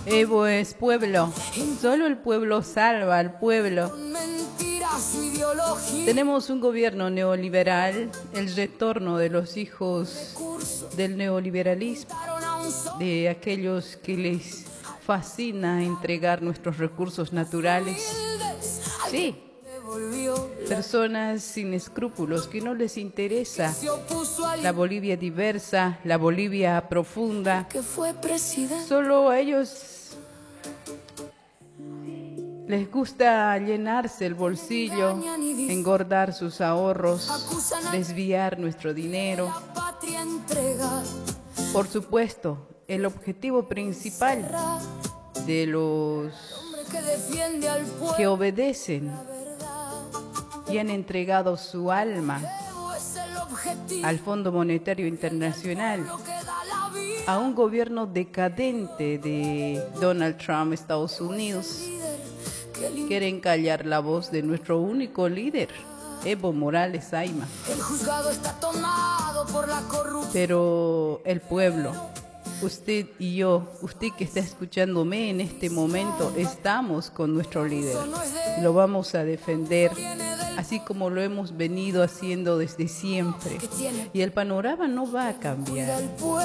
Evo es pueblo, solo el pueblo salva al pueblo. Tenemos un gobierno neoliberal, el retorno de los hijos del neoliberalismo, de aquellos que les fascina entregar nuestros recursos naturales. Sí, personas sin escrúpulos, que no les interesa la Bolivia diversa, la Bolivia profunda. Solo a ellos les gusta llenarse el bolsillo, engordar sus ahorros, desviar nuestro dinero. Por supuesto, el objetivo principal de los que obedecen y han entregado su alma al Fondo Monetario Internacional, a un gobierno decadente de Donald Trump, Estados Unidos, quieren callar la voz de nuestro único líder, Evo Morales Ayma. Pero el pueblo, usted y yo, usted que está escuchándome en este momento, estamos con nuestro líder. Lo vamos a defender, así como lo hemos venido haciendo desde siempre. Y el panorama no va a cambiar.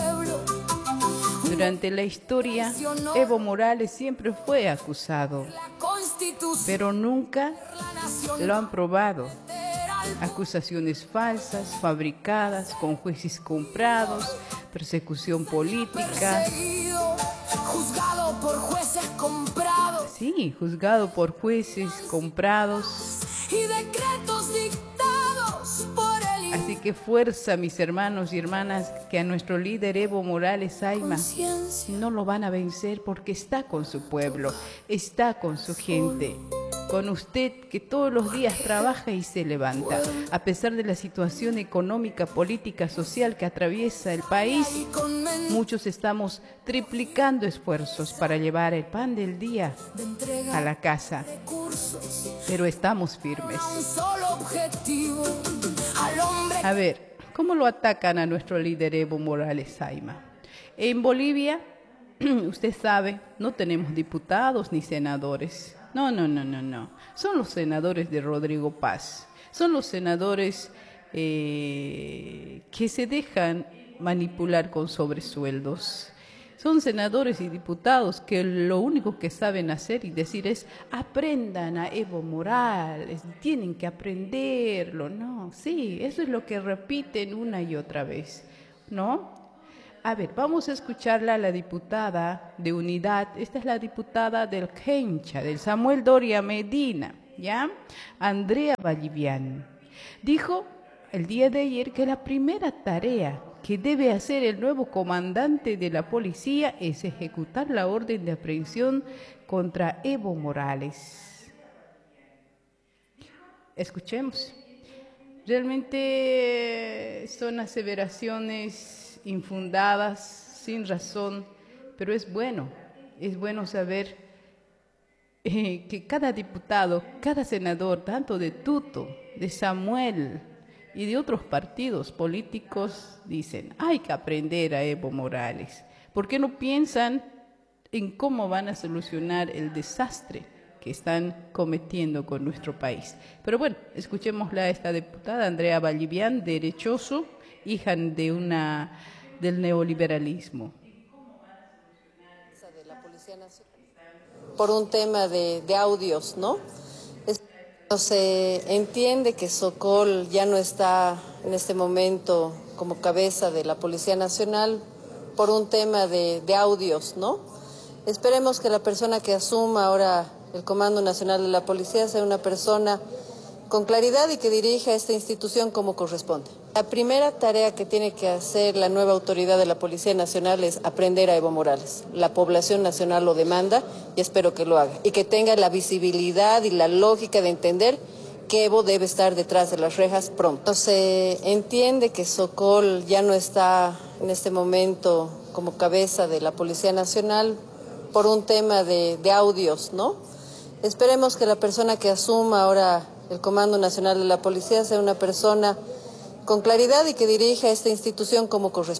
Durante la historia, Evo Morales siempre fue acusado, pero nunca lo han probado. Acusaciones falsas, fabricadas, con jueces comprados, persecución política. Juzgado por jueces comprados. Sí, juzgado por jueces comprados. Y decretos dictados por el... Así que fuerza, mis hermanos y hermanas, que a nuestro líder Evo Morales Ayma no lo van a vencer, porque está con su pueblo, está con su gente. Con usted, que todos los días trabaja y se levanta, a pesar de la situación económica, política, social que atraviesa el país. Muchos estamos triplicando esfuerzos para llevar el pan del día a la casa, pero estamos firmes. A ver, ¿cómo lo atacan a nuestro líder Evo Morales Ayma? En Bolivia, usted sabe, no tenemos diputados ni senadores. No. Son los senadores de Rodrigo Paz. Son los senadores que se dejan manipular con sobresueldos. Son senadores y diputados que lo único que saben hacer y decir es: aprendan a Evo Morales, tienen que aprenderlo. No, sí, eso es lo que repiten una y otra vez, ¿no? A ver, vamos a escucharla a la diputada de Unidad. Esta es la diputada del Kencha, del Samuel Doria Medina, ¿ya? Andrea Vallivian. Dijo el día de ayer que la primera tarea que debe hacer el nuevo comandante de la policía es ejecutar la orden de aprehensión contra Evo Morales. Escuchemos. Realmente son aseveraciones infundadas, sin razón, pero es bueno saber que cada diputado, cada senador, tanto de Tuto, de Samuel y de otros partidos políticos, dicen: hay que aprender a Evo Morales. ¿Por qué no piensan en cómo van a solucionar el desastre que están cometiendo con nuestro país? Pero bueno, escuchémosla a esta diputada, Andrea Vallivian, derechoso, hija de del neoliberalismo. Por un tema de audios, ¿no? Se entiende que Sokol ya no está en este momento como cabeza de la Policía Nacional por un tema de audios, ¿no? Esperemos que la persona que asuma ahora el Comando Nacional de la Policía sea una persona con claridad y que dirija esta institución como corresponde. La primera tarea que tiene que hacer la nueva autoridad de la Policía Nacional es aprender a Evo Morales. La población nacional lo demanda y espero que lo haga. Y que tenga la visibilidad y la lógica de entender que Evo debe estar detrás de las rejas pronto. Se entiende que Sokol ya no está en este momento como cabeza de la Policía Nacional por un tema de audios, ¿no? Esperemos que la persona que asuma ahora el Comando Nacional de la Policía sea una persona con claridad y que dirija esta institución como corresponde.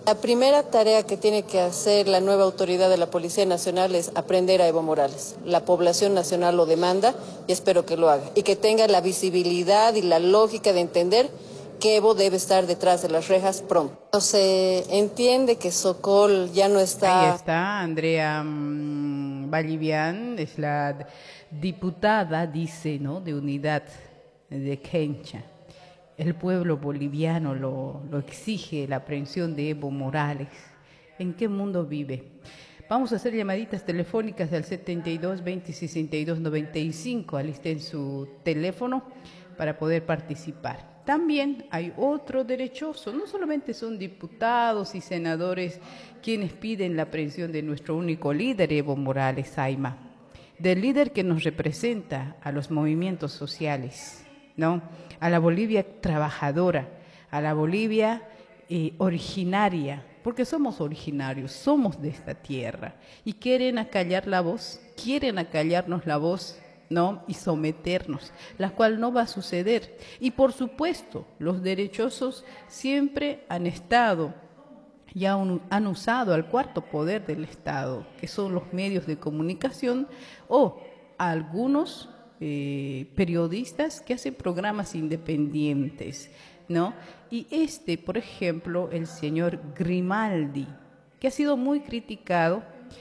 La primera tarea que tiene que hacer la nueva autoridad de la Policía Nacional es aprender a Evo Morales. La población nacional lo demanda y espero que lo haga. Y que tenga la visibilidad y la lógica de entender que Evo debe estar detrás de las rejas pronto. No se entiende que Sokol ya no está... Ahí está Andrea Vallivian, es la diputada, dice, ¿no?, de Unidad de Chencha. El pueblo boliviano lo exige, la aprehensión de Evo Morales. ¿En qué mundo vive? Vamos a hacer llamaditas telefónicas al 72 20 62 95. Alisten su teléfono para poder participar. También hay otro derechoso. No solamente son diputados y senadores quienes piden la aprehensión de nuestro único líder, Evo Morales Ayma, del líder que nos representa a los movimientos sociales, ¿no?, a la Bolivia trabajadora, a la Bolivia originaria, porque somos originarios, somos de esta tierra, y quieren acallar la voz, quieren acallarnos la voz, ¿no?, y someternos, la cual no va a suceder. Y por supuesto, los derechosos siempre han estado y han usado al cuarto poder del Estado, que son los medios de comunicación, o algunos periodistas que hacen programas independientes, ¿no? Y por ejemplo, el señor Grimaldi, que ha sido muy criticado,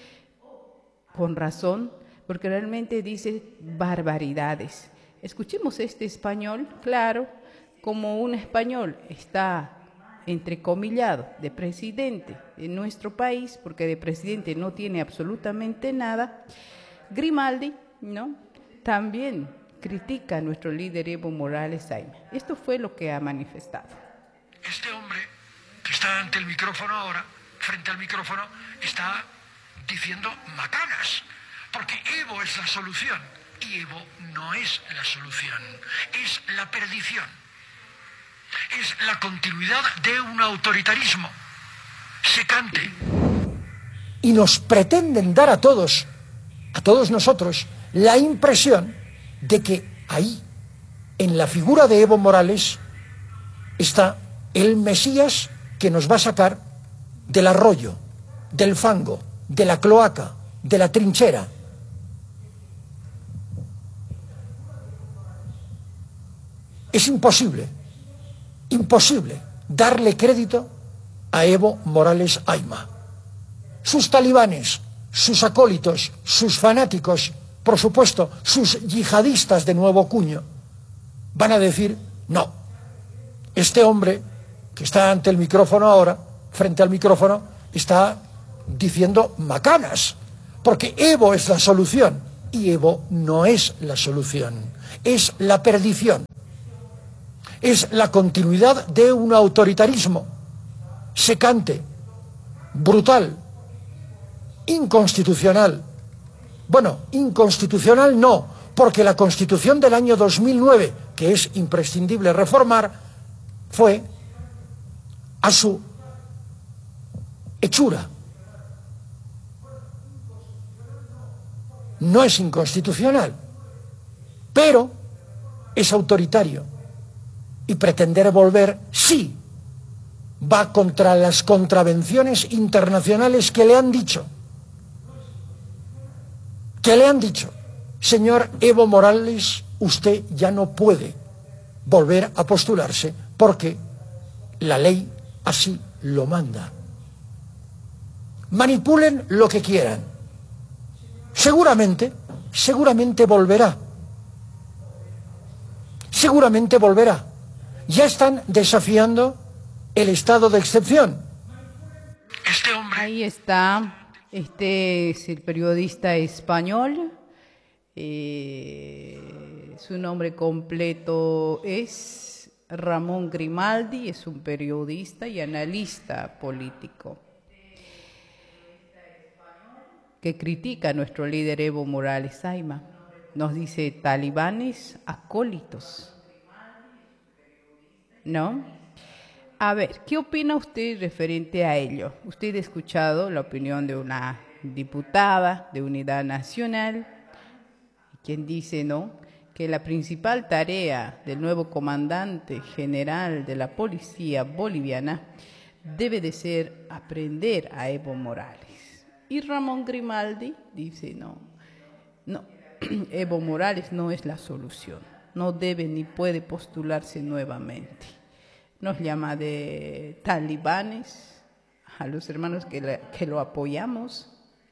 con razón, porque realmente dice barbaridades. Escuchemos este español, claro, como un español está entrecomillado de presidente en nuestro país, porque de presidente no tiene absolutamente nada. Grimaldi, ¿no?, también critica a nuestro líder Evo Morales Ayma. Esto fue lo que ha manifestado. Este hombre que está ante el micrófono ahora, frente al micrófono, está diciendo macanas, porque Evo es la solución, y Evo no es la solución, es la perdición, es la continuidad de un autoritarismo secante. Y nos pretenden dar a todos nosotros, la impresión de que ahí, en la figura de Evo Morales, está el Mesías que nos va a sacar del arroyo, del fango, de la cloaca, de la trinchera. Es imposible darle crédito a Evo Morales Ayma. Sus talibanes, sus acólitos, sus fanáticos, por supuesto, sus yihadistas de nuevo cuño, van a decir, no, este hombre que está ante el micrófono ahora, frente al micrófono, está diciendo macanas, porque Evo es la solución, y Evo no es la solución, es la perdición, es la continuidad de un autoritarismo secante, brutal, inconstitucional. Bueno, inconstitucional no, porque la Constitución del año 2009, que es imprescindible reformar, fue a su hechura. No es inconstitucional, pero es autoritario. Y pretender volver, sí, va contra las contravenciones internacionales que le han dicho. Señor Evo Morales, usted ya no puede volver a postularse porque la ley así lo manda. Manipulen lo que quieran. Seguramente volverá. Seguramente volverá. Ya están desafiando el estado de excepción. Este hombre... Ahí está. Este es el periodista español. Su nombre completo es Ramón Grimaldi, es un periodista y analista político que critica a nuestro líder Evo Morales Ayma. Nos dice talibanes acólitos, ¿no? A ver, ¿qué opina usted referente a ello? Usted ha escuchado la opinión de una diputada de Unidad Nacional, quien dice, ¿no?, que la principal tarea del nuevo comandante general de la policía boliviana debe de ser aprender a Evo Morales. Y Ramón Grimaldi dice, no, Evo Morales no es la solución, no debe ni puede postularse nuevamente. Nos llama de talibanes a los hermanos que lo apoyamos.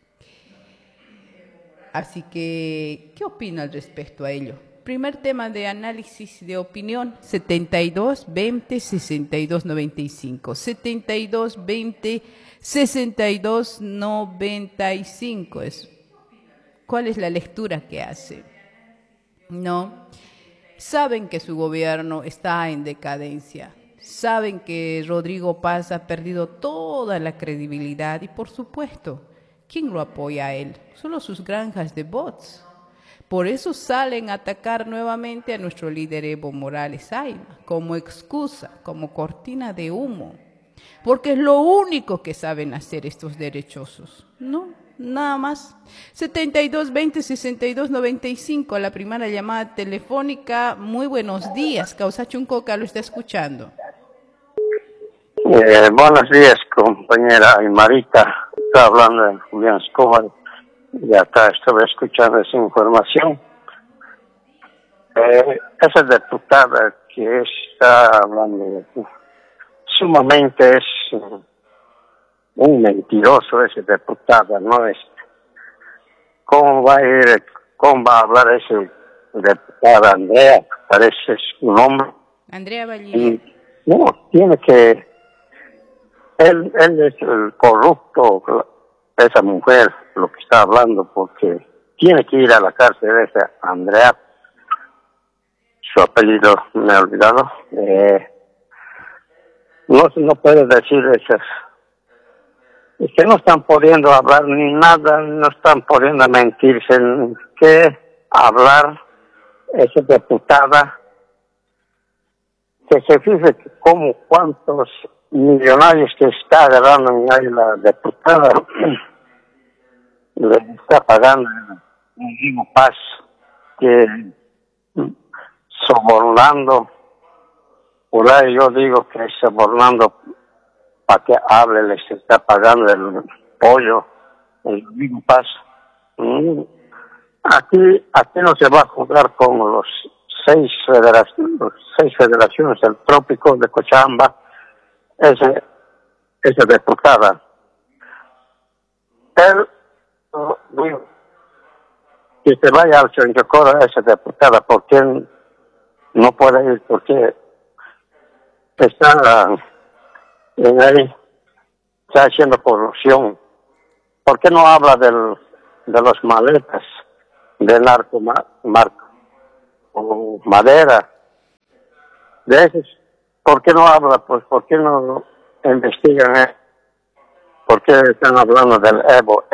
Así que, ¿qué opina al respecto a ello? Primer tema de análisis de opinión, 72 20 62 95. 72 20 62 95. ¿Cuál es la lectura que hace? No. Saben que su gobierno está en decadencia. Saben que Rodrigo Paz ha perdido toda la credibilidad y, por supuesto, ¿quién lo apoya a él? Solo sus granjas de bots. Por eso salen a atacar nuevamente a nuestro líder Evo Morales Ayma, como excusa, como cortina de humo. Porque es lo único que saben hacer estos derechosos. No, nada más. 72 20 62 95, la primera llamada telefónica. Muy buenos días. Causa Chuncoca lo está escuchando. Buenos días, compañera Aymarita. Está hablando de Julián Escobar. Y acá estuve escuchando esa información. Esa diputada que está hablando, sumamente es un mentiroso ese diputado, ¿no? ¿Cómo va a ir, cómo va a hablar ese diputado Andrea? Parece su nombre. Andrea Valdivia. No, tiene que, él es el corrupto, esa mujer, lo que está hablando, porque tiene que ir a la cárcel esa Andrea, su apellido me he olvidado. No puede decir esas, es que no están pudiendo hablar ni nada, no están pudiendo mentirse, que hablar esa diputada, que se fije como cuántos millonarios que está agarrando ahí la diputada, le está pagando un Diego Paz, que sobornando, por ahí yo digo que sobornando para que hable, les está pagando el pollo, el Diego Paz. Aquí no se va a jugar con los seis federaciones del trópico de Cochabamba, esa diputada. Él digo, que se vaya al Chonchocoro esa diputada, porque él no puede ir, porque está en ahí, está haciendo corrupción. ¿Por qué no habla de los maletas, del narco, o madera, de esos? ¿Por qué no habla? Pues, ¿por qué no investigan? ¿Por qué están hablando del Evo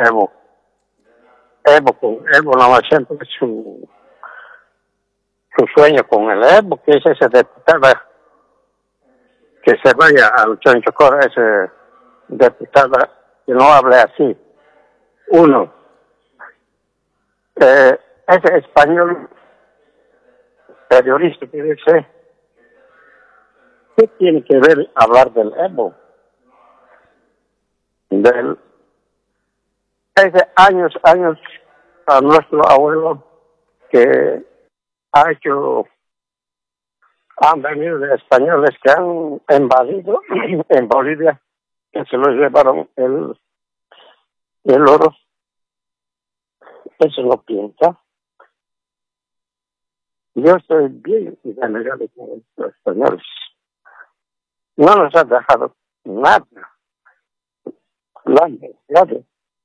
nada más siempre su sueño con el Evo, que es ese diputado, que se vaya al Chonchocoro, ese diputado, que no hable así. Uno, ese español periodista que dice, ¿qué tiene que ver hablar del Evo? Hace años a nuestro abuelo que han venido de españoles que han invadido en Bolivia, que se los llevaron el oro. Eso no piensa. Yo estoy bien enamorado con los españoles. No nos han dejado nada. Nada.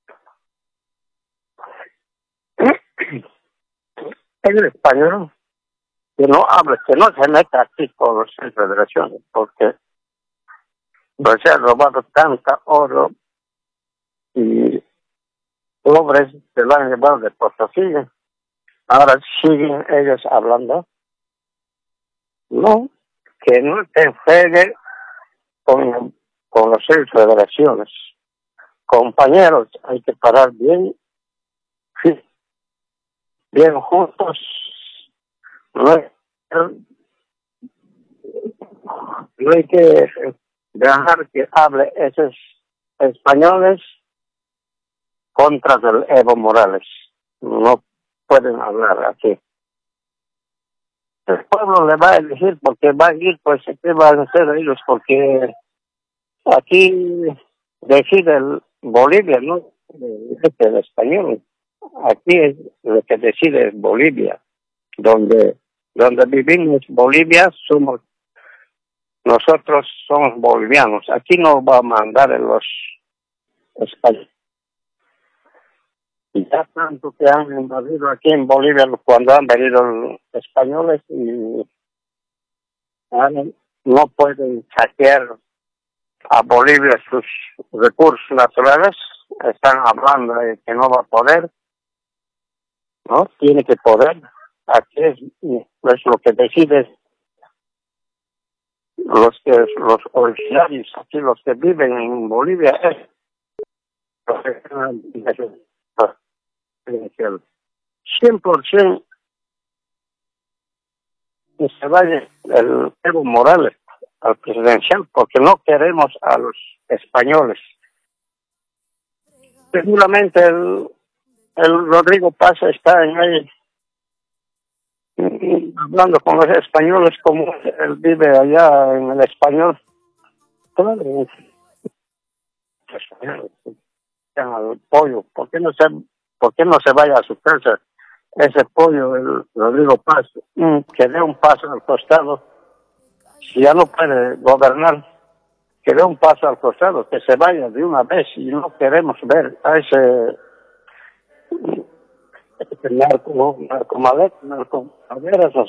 El español que no hable, que no se meta aquí con las federaciones, porque se han robado tanta oro y pobres se lo han llevado de Potosí. Ahora siguen ellos hablando. No, que no te juegue con las seis federaciones. Compañeros, hay que parar bien juntos. No hay que dejar que hable esos españoles contra del Evo Morales. No pueden hablar aquí. El pueblo le va a elegir porque va a ir, pues, ¿qué van a hacer ellos? Porque aquí decide Bolivia, ¿no? El español. Aquí es lo que decide Bolivia. Donde vivimos Bolivia, nosotros somos bolivianos. Aquí no va a mandar en los españoles. Y ya tanto que han invadido aquí en Bolivia cuando han venido los españoles y no pueden saquear a Bolivia sus recursos naturales. Están hablando de que no va a poder, ¿no? Tiene que poder. Aquí es lo que decide los originarios, aquí los que viven en Bolivia, es lo que 100% que se vaya el Evo Morales al presidencial, porque no queremos a los españoles. Seguramente el Rodrigo Paz está en ahí hablando con los españoles como él vive allá en el español. Claro, el pollo, ¿por qué no se vaya a su casa ese pollo, el Rodrigo Paz, que dé un paso al costado? Si ya no puede gobernar, que dé un paso al costado, que se vaya de una vez, y no queremos ver a ese narcomaderas.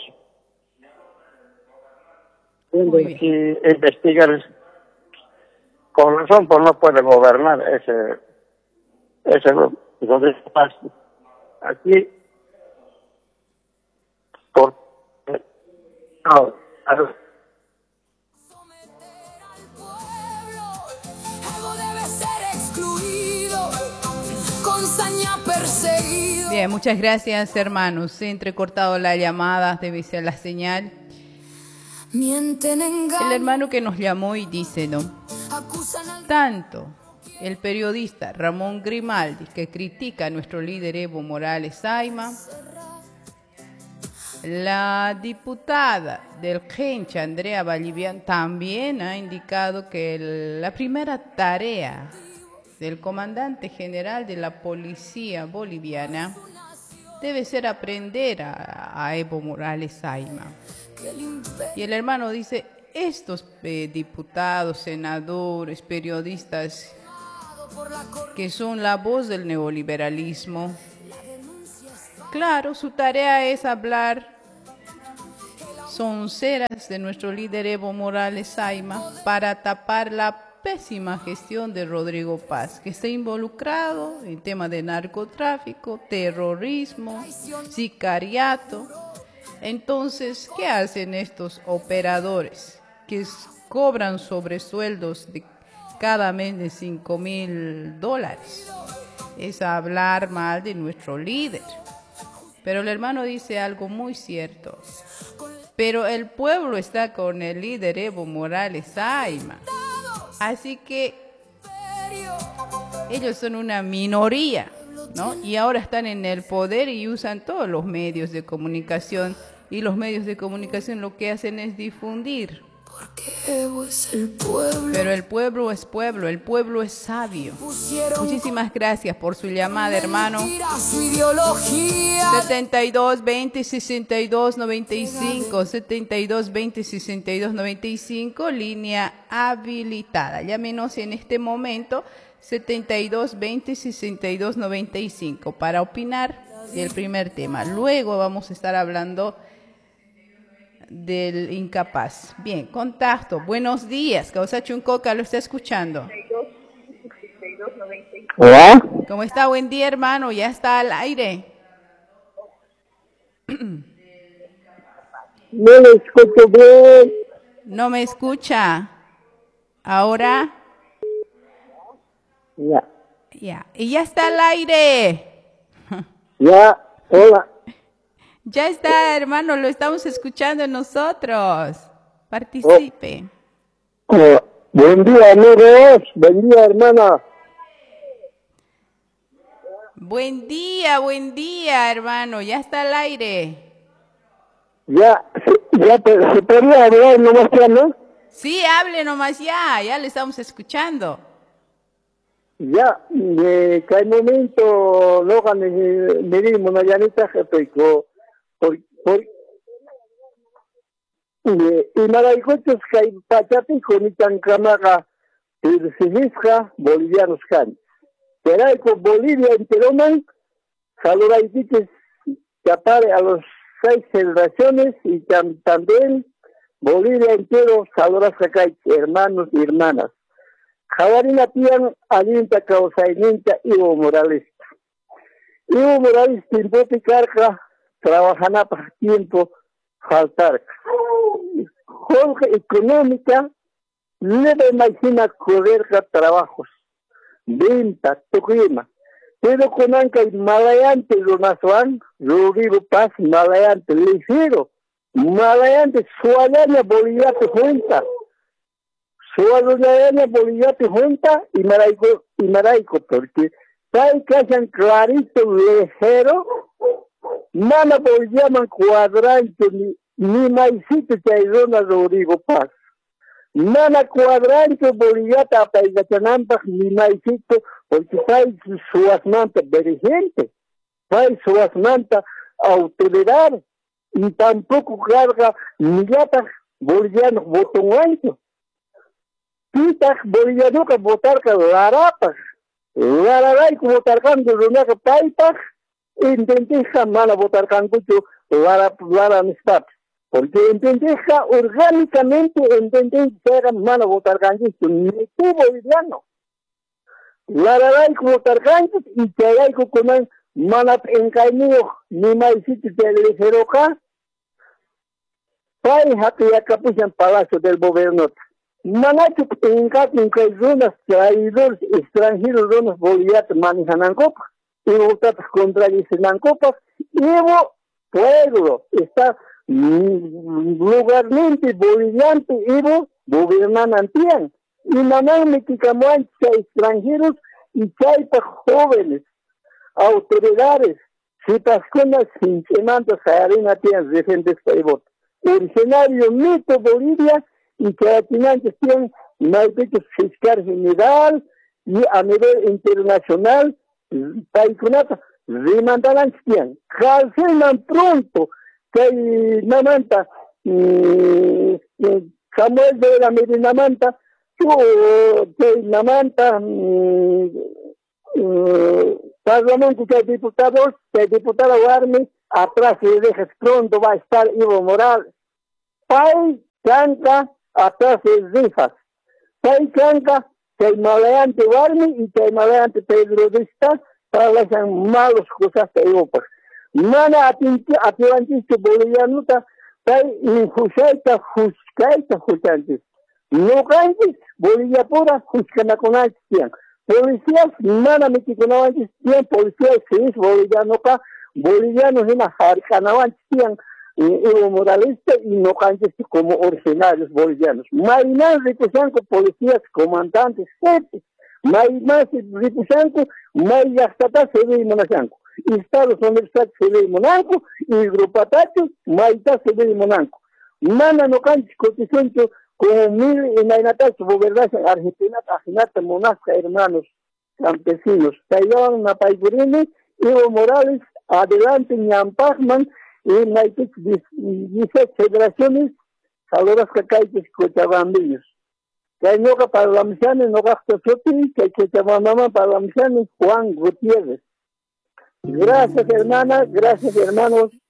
Si investigar con razón, pues no puede gobernar ese Rodrigo Paz. Aquí, Bien, muchas gracias, hermanos. Se ha entrecortado la llamada, debe ser la señal. El hermano que nos llamó y dice, ¿no? Tanto el periodista Ramón Grimaldi, que critica a nuestro líder Evo Morales Ayma, la diputada del Gencha, Andrea Vallivian, también ha indicado que la primera tarea del comandante general de la policía boliviana debe ser aprender a Evo Morales Ayma. Y el hermano dice, estos diputados, senadores, periodistas que son la voz del neoliberalismo, claro, su tarea es hablar sonceras de nuestro líder Evo Morales Ayma para tapar la pésima gestión de Rodrigo Paz, que está involucrado en temas de narcotráfico, terrorismo, sicariato. Entonces, ¿qué hacen estos operadores que cobran sobresueldos de cada mes de $5,000? Es hablar mal de nuestro líder. Pero el hermano dice algo muy cierto. Pero el pueblo está con el líder Evo Morales Ayma. Así que ellos son una minoría, ¿no? Y ahora están en el poder y usan todos los medios de comunicación. Y los medios de comunicación lo que hacen es difundir. Pero el pueblo es pueblo, el pueblo es sabio. Muchísimas gracias por su llamada, hermano. 72 20 62 95, 72 20 62 95, línea habilitada. Llámenos en este momento, 72 20 62 95, para opinar del primer tema. Luego vamos a estar hablando del incapaz. Bien, contacto. Buenos días. Causa Chuncoca lo está escuchando. ¿Hola? ¿Cómo está? Buen día, hermano. Ya está al aire. No le escucho bien. No me escucha. Ahora. Ya. Ya. Y ya está al aire. Ya. Hola. Ya está, hermano. Lo estamos escuchando nosotros. Participe. Buen día, amigos. Buen día, hermana. Buen día, hermano. Ya está al aire. Ya se podría hablar nomás ya, ¿no? Sí, hable nomás ya le estamos escuchando. Ya, que hay momento, no gane, mirimo, no ya ni taje, por, y maraicochos que hay pachate con Itancamaga, Sinisca, bolivianos can. Peraico, Bolivia, enteroman, saludaitis, que apare a los 6 generaciones y también Bolivia entero, saludas acá, hermanos y hermanas. Javarina tian alinta causaininta Evo Morales. Evo Morales tiempo carga trabajan a tiempo faltar. Jorge económica no me imagina correr trabajos. Venta, toquima. Pero con anca y malayante lo nasuan, lo vivo paz, malayante, ligero. Malayante, sualaña Bolivia te junta. Sualaña Bolivia te junta y maraico, porque tal que hayan clarito, ligero, mana llaman cuadrante, ni maicito que hay zona lo vivo paz. Mana cuadrante Bolivia apaigachanampa, ni maicito, porque hay su asmanta dirigente, hay su asmanta autoridad, y tampoco carga ni gata boliviano botón ancho. Pitas boliviano que votar que larapas, lararay que votar cando luna que paipas, intenteja mala votar cancucho lara amistad. Porque intenteja orgánicamente intenteja mala votar cancucho, ni tú boliviano. Lararay que votar cancucho y que hay que comer manat encaño ni maicito que le dijeron acá. Pai hati ya capuchan Palacio del Gobierno. Manacho en zonas traidores extranjeros zonas bolivianas manejan copas y votar contra dicen copas y pueblo está lugarmente boliviano y gobiernan antian y manan mexicanos extranjeros y chaipa jóvenes autoridades si pasconas sin semantas harina tienen defendes paibot originario mito Bolivia y que aquí tienen más fiscal general y a nivel internacional paikunata demandan tienen calcenan pronto que namanta Samuel de la Medina Manta que namanta Parlamento de diputados, el diputado Warmi, atrás le dejas pronto va a estar Evo Morales. Pai canca, atrás de Rifas. Pai canca, que el maleante Warmi y que el maleante Pedro Vista, para las malos cosas de Europa. Mana atlantista boliviano, pai injustaita, justantes. No cantes, Bolivia pura, juscana con acción. Policías, nada mexicanos tienen policías civiles bolivianos acá, bolivianos en la jarcanaban tienen Evo Morales y no cantes como originarios bolivianos. Marinas representan policías, comandantes, jefes. Marinas representan Mayastata se ve Monachanco. Estados Unidos se ve Monanco y Grupatacho, Maita se ve Monanco. Mana no cantes constitución como mil en la natal su gobernación Argentina, Ajinata, Monasca, hermanos campesinos. Taiwan, Napaygurini, Evo Morales, adelante, Ñampagman, y Maitech, 16 federaciones, saludos que caites, Cochabambillos. Que hay noga para la misión, no gasto Soti, que hay Cochabamba para la misión, Juan Gutiérrez. Gracias, hermana, gracias, hermanos.